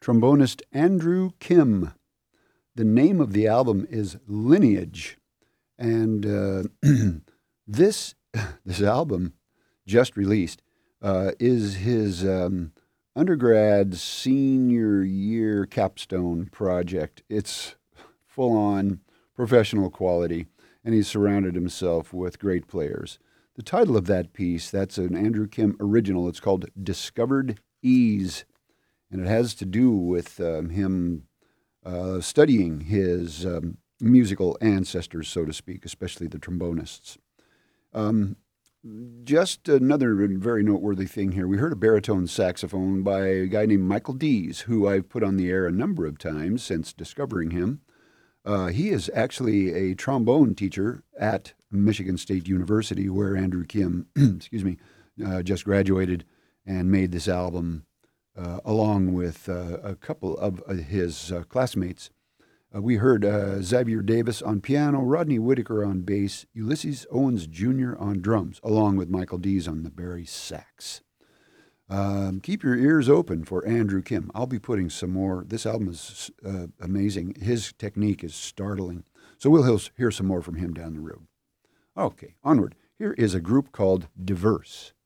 trombonist Andrew Kim. The name of the album is Lineage. And this album, just released, is his undergrad senior year capstone project. It's full-on professional quality, and he's surrounded himself with great players. The title of that piece, that's an Andrew Kim original. It's called Discovered Ease, and it has to do with him studying his musical ancestors, so to speak, especially the trombonists. Just another very noteworthy thing here. We heard a baritone saxophone by a guy named Michael Dees, who I've put on the air a number of times since discovering him. He is actually a trombone teacher at Michigan State University, where Andrew Kim, just graduated and made this album along with a couple of his classmates. We heard Xavier Davis on piano, Rodney Whitaker on bass, Ulysses Owens Jr. on drums, along with Michael Dees on the bari sax. Keep your ears open for Andrew Kim. I'll be putting some more. This album is amazing. His technique is startling. So we'll hear some more from him down the road. Okay, onward. Here is a group called Diverse.